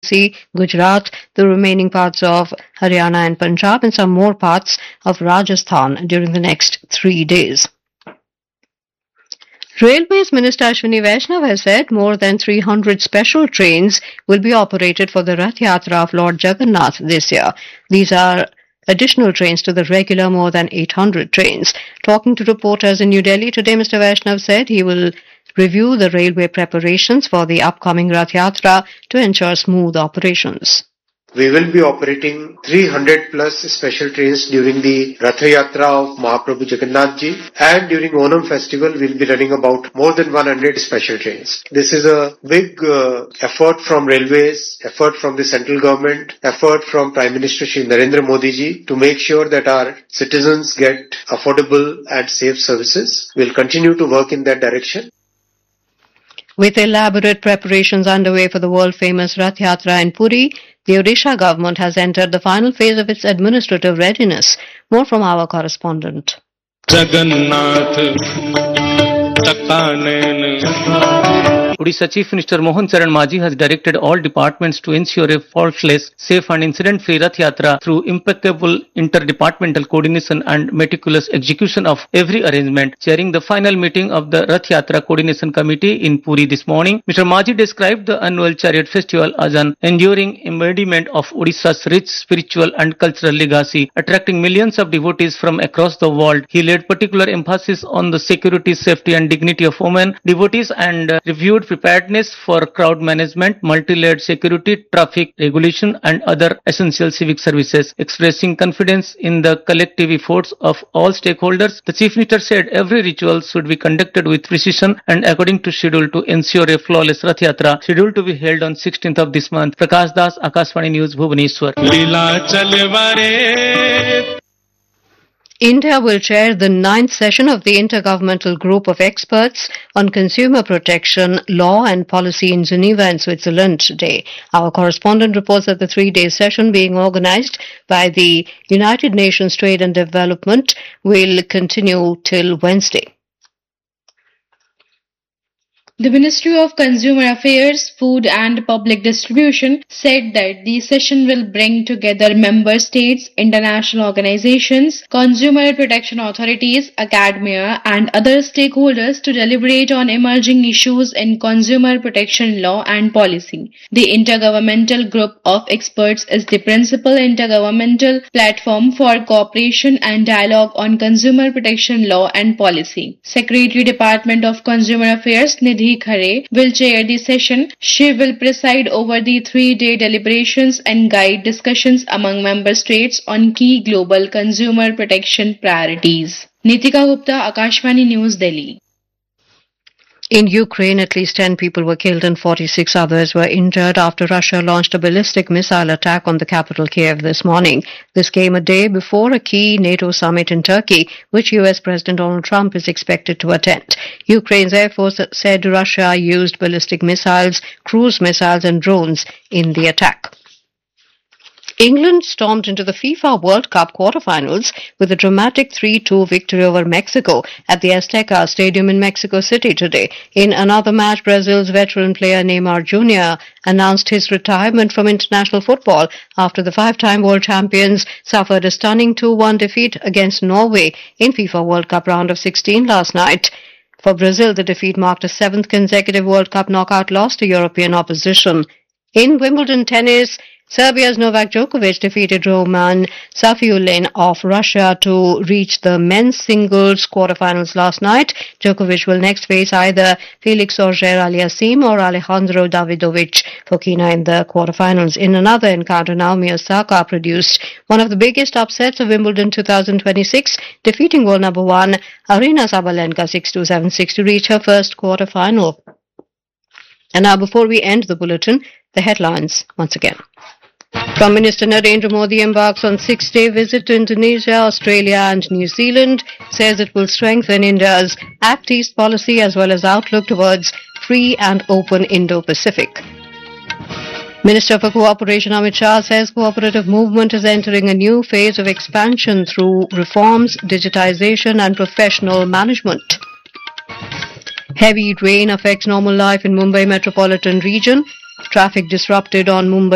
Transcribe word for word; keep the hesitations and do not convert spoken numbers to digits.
P, Gujarat, the remaining parts of Haryana and Punjab, and some more parts of Rajasthan during the next three days. Railways Minister Ashwini Vaishnav has said more than three hundred special trains will be operated for the Rath Yatra of Lord Jagannath this year. These are additional trains to the regular more than eight hundred trains. Talking to reporters in New Delhi today, Mister Vaishnav said he will review the railway preparations for the upcoming Rath Yatra to ensure smooth operations. We will be operating three hundred plus special trains during the Rath Yatra of Mahaprabhu Jagannath Ji, and during Onam festival we will be running about more than one hundred special trains. This is a big uh, effort from railways, effort from the central government, effort from Prime Minister Shri Narendra Modi Ji to make sure that our citizens get affordable and safe services. We will continue to work in that direction. With elaborate preparations underway for the world-famous Rath Yatra in Puri, the Odisha government has entered the final phase of its administrative readiness. More from our correspondent. Jagannath Odisha Chief Minister Mohan Charan Majhi has directed all departments to ensure a faultless, safe and incident-free Rath Yatra through impeccable interdepartmental coordination and meticulous execution of every arrangement. Chairing the final meeting of the Rath Yatra Coordination Committee in Puri this morning, Mister Majhi described the annual chariot festival as an enduring embodiment of Odisha's rich spiritual and cultural legacy, attracting millions of devotees from across the world. He laid particular emphasis on the security, safety and dignity of women, devotees and uh, reviewed preparedness for crowd management, multi-layered security, traffic regulation and other essential civic services. Expressing confidence in the collective efforts of all stakeholders, the Chief Minister said every ritual should be conducted with precision and according to schedule to ensure a flawless Rath Yatra, scheduled to be held on sixteenth of this month. Prakash Das, Akashvani News, Bhubaneswar. India will chair the ninth session of the Intergovernmental Group of Experts on Consumer Protection, Law and Policy in Geneva in Switzerland today. Our correspondent reports that the three-day session being organized by the United Nations Trade and Development will continue till Wednesday. The Ministry of Consumer Affairs, Food and Public Distribution said that the session will bring together member states, international organizations, consumer protection authorities, academia and other stakeholders to deliberate on emerging issues in consumer protection law and policy. The Intergovernmental Group of Experts is the principal intergovernmental platform for cooperation and dialogue on consumer protection law and policy. Secretary Department of Consumer Affairs, Nidhi Khare, will chair the session. She will preside over the three-day deliberations and guide discussions among member states on key global consumer protection priorities. Nitika Gupta, Akashvani News, Delhi. In Ukraine, at least ten people were killed and forty-six others were injured after Russia launched a ballistic missile attack on the capital Kiev this morning. This came a day before a key NATO summit in Turkey, which U S President Donald Trump is expected to attend. Ukraine's Air Force said Russia used ballistic missiles, cruise missiles and drones in the attack. England stormed into the FIFA World Cup quarterfinals with a dramatic three two victory over Mexico at the Azteca Stadium in Mexico City today. In another match, Brazil's veteran player Neymar Junior announced his retirement from international football after the five-time world champions suffered a stunning two one defeat against Norway in FIFA World Cup round of sixteen last night. For Brazil, the defeat marked a seventh consecutive World Cup knockout loss to European opposition. In Wimbledon tennis, Serbia's Novak Djokovic defeated Roman Safiullin of Russia to reach the men's singles quarterfinals last night. Djokovic will next face either Felix Auger-Aliassime or Alejandro Davidovich Fokina in the quarterfinals. In another encounter, Naomi Osaka produced one of the biggest upsets of Wimbledon twenty twenty-six, defeating world number one Aryna Sabalenka six two seven six to reach her first quarterfinal. And now, before we end the bulletin, the headlines once again. Prime Minister Narendra Modi embarks on six-day visit to Indonesia, Australia and New Zealand, says it will strengthen India's Act East policy as well as outlook towards free and open Indo-Pacific. Minister for Cooperation Amit Shah says cooperative movement is entering a new phase of expansion through reforms, digitization and professional management. Heavy rain affects normal life in Mumbai metropolitan region. Traffic disrupted on Mumbai